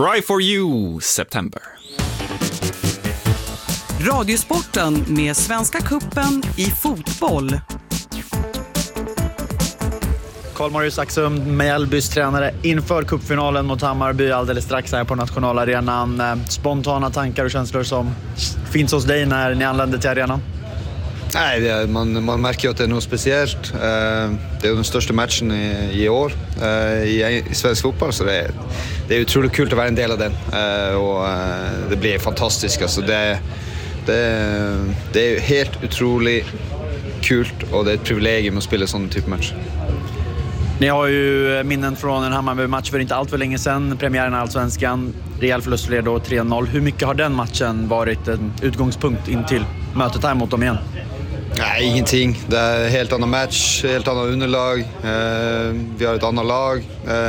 Cry for you, September. Radiosporten med Svenska Cupen i fotboll. Karl-Marius Axum, Mjällbys tränare inför cupfinalen mot Hammarby alldeles strax här på nationalarenan. Spontana tankar och känslor som finns hos dig när ni anländer till arenan? Nej, man märker ju att det är något speciellt. Det är den största matchen i år i svensk fotboll, så det är otroligt kul att vara en del av den. Och det blir fantastiskt. Alltså det är helt otroligt kul, och det är ett privilegium att spela sån typ av match. Ni har ju minnen från en Hammarby-match för inte allt för länge sedan. Premiären i Allsvenskan, rejäl förlust för er då 3-0. Hur mycket har den matchen varit en utgångspunkt in till mötet här mot dem igen? Nej, ingenting. Det är en helt annan match, helt annan underlag. Vi har ett annat lag.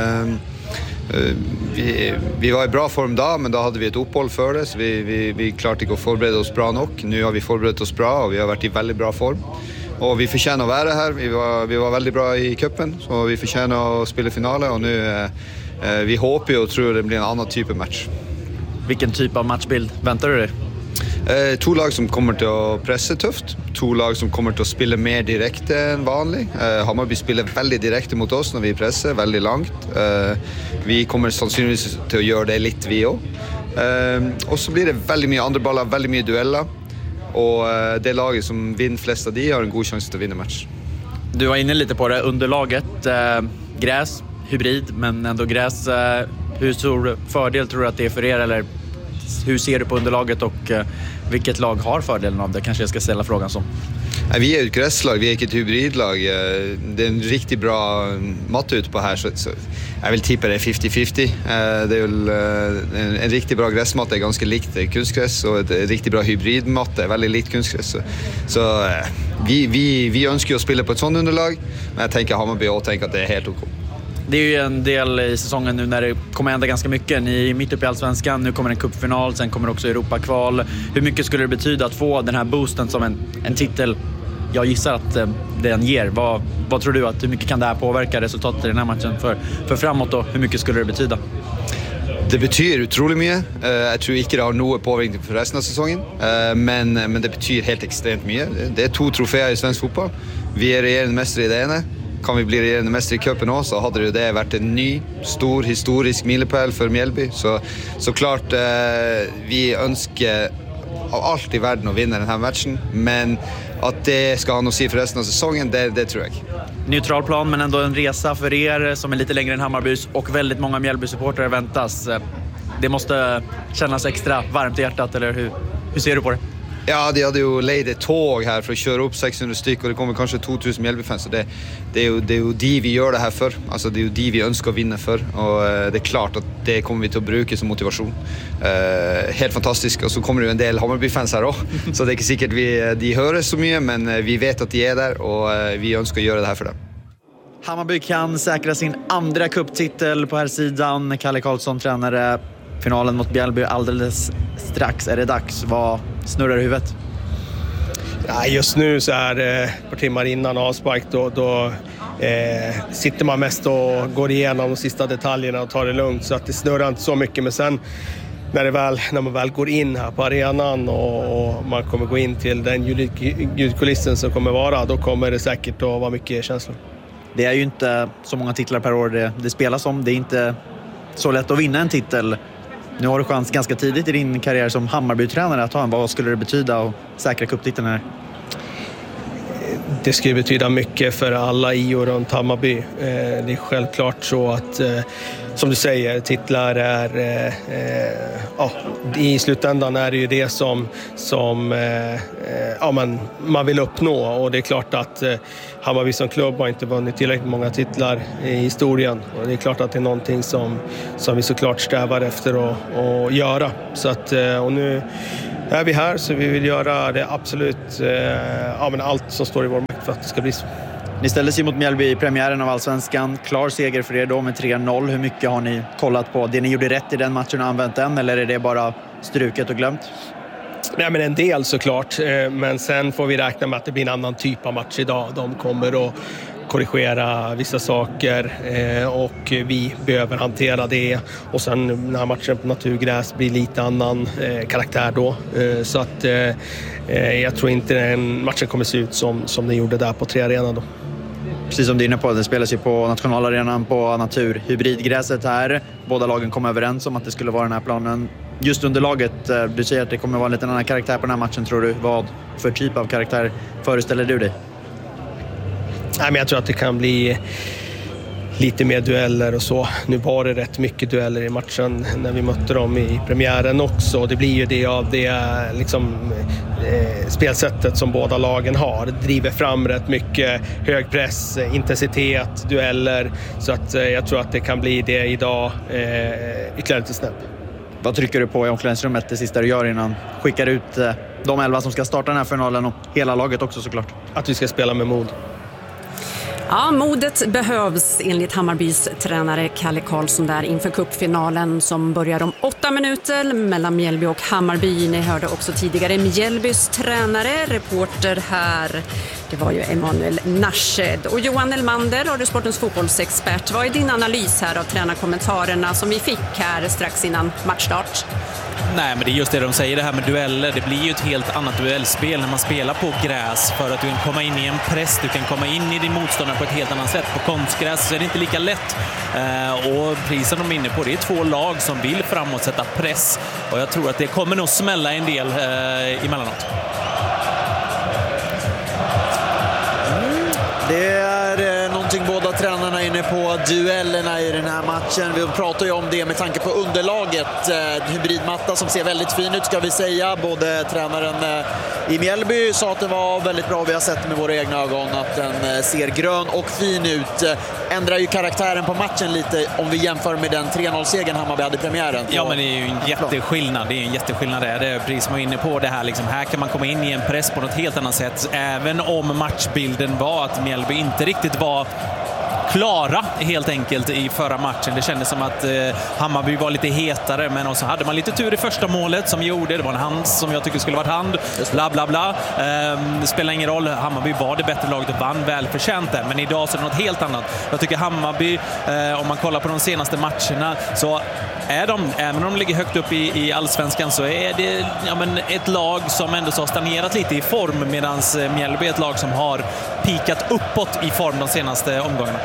Vi var i bra form då, men då hade vi ett uppehåll för det, så vi klarte inte att förbereda oss bra nog. Nu har vi förberett oss bra, och vi har varit i väldigt bra form. Och vi förtjänar att vara här. Vi var väldigt bra i cupen, så vi förtjänar att spela finalen. Och nu vi hoppas och tror det blir en annan typ av match. Vilken typ av matchbild väntar du dig? Två lag som kommer till att pressa tufft. Två lag som kommer till att spela mer direkt än vanligt. Hammarby spelar väldigt direkt mot oss när vi pressar, väldigt långt. Vi kommer sannsynligvis till att göra det lite vi också. Och så blir det väldigt mycket andra bollar, väldigt mycket dueller. Och det laget som vinner flest av de har en god chans att vinna match. Du var inne lite på det, underlaget. Gräs, hybrid, men ändå gräs. Hur stor fördel tror du att det är för er, eller hur ser du på underlaget, och vilket lag har fördelen av det? Kanske jag ska ställa frågan som. Vi är ett gräslag, vi är inte ett hybridlag. Det är en riktigt bra matte ut på här, så jag vill tippa det är 50-50. Det är väl en riktigt bra gräsmatte är ganska likt kunstgräs, och ett riktigt bra hybridmatte är väldigt likt kunstgräs. Så vi önskar att spela på ett sådant underlag, men jag tänker Hammarby och tänker att det är helt okej. Det är ju en del i säsongen nu när det kommer hända ganska mycket. Ni är mitt uppe i Allsvenskan, nu kommer en cupfinal, sen kommer också Europakval. Hur mycket skulle det betyda att få den här boosten som en titel? Jag gissar att den ger. Vad tror du, hur mycket kan det här påverka resultatet i den här matchen för framåt då? Hur mycket skulle det betyda? Det betyder otroligt mycket. Jag tror inte det har någon påverkan för resten av säsongen. Men det betyder helt extremt mycket. Det är 2 troféer i svensk fotboll. Vi är regerande mästare i det ena. Kan vi bli regerande mästare i cupen också, så hade det varit en ny, stor, historisk milepæl för Mjällby. Så klart, vi önskar av allt i världen att vinna den här matchen. Men att det ska ha något si för resten av säsongen, det tror jag. Neutral plan, men ändå en resa för er som är lite längre än Hammarbys, och väldigt många Mjällby-supportrar väntas. Det måste kännas extra varmt i hjärtat, eller hur ser du på det? Ja, de hade ju leid ett tåg här för att köra upp 600 stycken, och det kommer kanske 2000 Mjällby-fans. Så det är ju de vi gör det här för. Alltså det är ju de vi önskar vinna för, och det är klart att det kommer vi till att bruka som motivation. Helt fantastiskt, och så kommer det ju en del Hammarby-fans här också. Så det är inte säkert de hör så mycket, men vi vet att de är där, och vi önskar göra det här för dem. Hammarby kan säkra sin andra cuptitel på här sidan. Kalle Karlsson, tränare. Finalen mot Mjällby alldeles strax. Är det dags? Vad snurrar i huvudet? Ja, just nu så är det ett par timmar innan avspark. Då sitter man mest och går igenom de sista detaljerna och tar det lugnt. Så att det snurrar inte så mycket. Men sen när man väl går in här på arenan och man kommer gå in till den ljudkulissen som kommer vara, då kommer det säkert att vara mycket känslor. Det är ju inte så många titlar per år det spelas om. Det är inte så lätt att vinna en titel. Nu har du chans ganska tidigt i din karriär som Hammarby-tränare att ta en. Vad skulle det betyda att säkra cuptiteln här? Det skulle betyda mycket för alla i och runt Hammarby. Det är självklart så att, som du säger, titlar är... i slutändan är det ju det som man vill uppnå. Och det är klart att Hammarby som klubb har inte vunnit tillräckligt många titlar i historien. Och det är klart att det är någonting som vi såklart strävar efter att göra. Så att, och nu är vi här, så vi vill göra det absolut allt som står i vår makt för att det ska bli så. Ni ställdes ju mot Mjällby i premiären av Allsvenskan. Klar seger för er då med 3-0. Hur mycket har ni kollat på det ni gjorde rätt i den matchen och använt den? Eller är det bara struket och glömt? Nej, men en del såklart. Men sen får vi räkna med att det blir en annan typ av match idag. De kommer korrigera vissa saker och vi behöver hantera det. Och sen när matchen på naturgräs blir lite annan karaktär då. Så att jag tror inte matchen kommer se ut som den gjorde där på 3-arenan då. Precis som du är inne på, det spelas ju på nationalarenan på naturhybridgräset här. Båda lagen kom överens om att det skulle vara den här planen. Just underlaget, du säger att det kommer vara en liten annan karaktär på den här matchen, tror du. Vad för typ av karaktär föreställer du dig? Nej, men jag tror att det kan bli lite mer dueller och så. Nu var det rätt mycket dueller i matchen när vi mötte dem i premiären också. Det blir ju det av det liksom, spelsättet som båda lagen har. Driver fram rätt mycket hög press, intensitet, dueller. Så att jag tror att det kan bli det idag ytterligare lite snabbt. Vad trycker du på i omklädningsrummet det sista du gör innan skickar ut de 11 som ska starta den här finalen och hela laget också såklart? Att vi ska spela med mod. Ja, modet behövs enligt Hammarbys tränare Kalle Karlsson där inför cupfinalen som börjar om 8 minuter mellan Mjällby och Hammarby. Ni hörde också tidigare Mjällbys tränare, reporter här. Det var ju Emanuel Narshed. Och Johan Elmander, Radiosportens fotbollsexpert. Vad är din analys här av tränarkommentarerna som vi fick här strax innan matchstart? Nej, men det är just det de säger, det här med dueller. Det blir ju ett helt annat duellspel när man spelar på gräs, för att du kan komma in i en press, du kan komma in i din motståndare på ett helt annat sätt. På konstgräs så är det inte lika lätt. Och prisen de är inne på, det är 2 lag som vill framåt sätta press. Och jag tror att det kommer nog smälla en del emellanåt. Det är någonting båda tränarna är inne på, duellerna i den här matchen. Vi pratar ju om det med tanke på underlaget. Hybridmatta som ser väldigt fin ut ska vi säga. Både tränaren i Mjällby sa att det var väldigt bra. Vi har sett med våra egna ögon att den ser grön och fin ut. Ändrar ju karaktären på matchen lite om vi jämför med den 3-0-segern Hammarby hade i premiären. Ja, men det är ju en jätteskillnad. Det är en jätteskillnad där. Det är precis som jag är inne på det här. Liksom, här kan man komma in i en press på något helt annat sätt. Även om matchbilden var att Mjällby inte riktigt var klara helt enkelt i förra matchen. Det kändes som att Hammarby var lite hetare, men också hade man lite tur i första målet som gjorde. Det var en hand som jag tycker skulle varit hand. Bla bla bla. Det spelar ingen roll. Hammarby var det bättre laget och vann väl förtjänt där. Men idag så är det något helt annat. Jag tycker Hammarby, om man kollar på de senaste matcherna, så är de, även om de ligger högt upp i allsvenskan, så är det ett lag som ändå så har stagnerat lite i form, medan Mjällby är ett lag som har pikat uppåt i form de senaste omgångarna.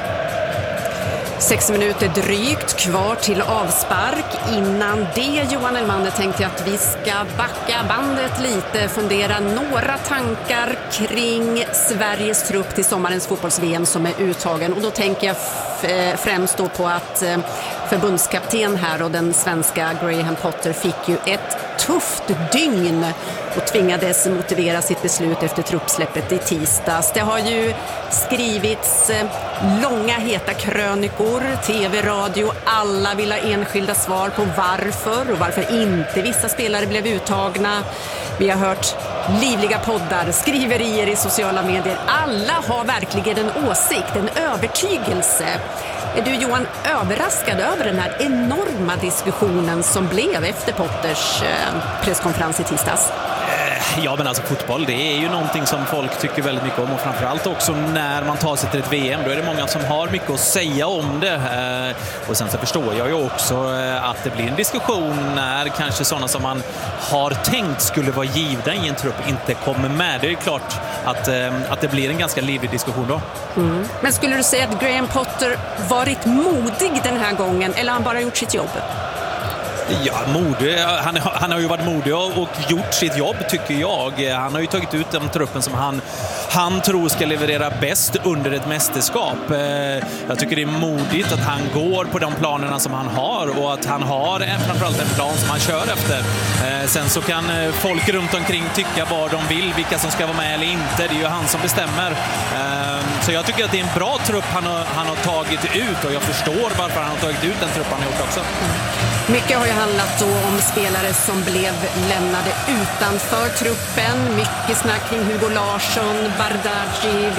6 minuter drygt kvar till avspark. Innan det, Johan Elmander, tänkte jag att vi ska backa bandet lite, fundera några tankar kring Sveriges trupp till sommarens fotbolls-VM som är uttagen. Och då tänker jag främst då på att förbundskapten här och den svenska Graham Potter fick ju ett tufft dygn och tvingades motivera sitt beslut efter truppsläppet i tisdags. Det har ju skrivits långa heta krönikor, tv, radio. Alla vill ha enskilda svar på varför och varför inte vissa spelare blev uttagna. Vi har hört livliga poddar, skriverier i sociala medier. Alla har verkligen en åsikt, en övertygelse. Är du, Johan, överraskad över den här enorma diskussionen som blev efter Potters presskonferens i tisdags? Ja, men alltså fotboll, det är ju någonting som folk tycker väldigt mycket om, och framförallt också när man tar sig till ett VM, då är det många som har mycket att säga om det. Och sen så förstår jag ju också att det blir en diskussion när kanske sådana som man har tänkt skulle vara givna i en trupp inte kommer med. Det är ju klart att det blir en ganska livlig diskussion då. Mm. Men skulle du säga att Graham Potter varit modig den här gången, eller har han bara gjort sitt jobb? Ja, modig. Han har ju varit modig och gjort sitt jobb, tycker jag. Han har ju tagit ut den truppen som han tror ska leverera bäst under ett mästerskap. Jag tycker det är modigt att han går på de planerna som han har, och att han har framförallt en plan som han kör efter. Sen så kan folk runt omkring tycka vad de vill, vilka som ska vara med eller inte. Det är ju han som bestämmer. Så jag tycker att det är en bra trupp han har tagit ut, och jag förstår varför han har tagit ut den trupp han har gjort också. Mycket har ju handlat då om spelare som blev lämnade utanför truppen. Mycket snack kring Hugo Larsson, Bardghji,